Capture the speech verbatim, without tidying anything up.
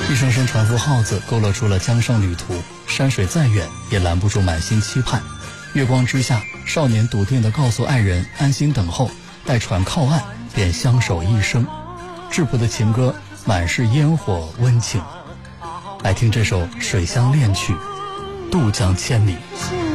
一声声船夫号子勾勒出了江上旅途，山水再远也拦不住满心期盼。月光之下，少年笃定地告诉爱人安心等候，待船靠岸便相守一生。质朴的情歌，满是烟火温情。来听这首《水乡恋曲》，渡江千里。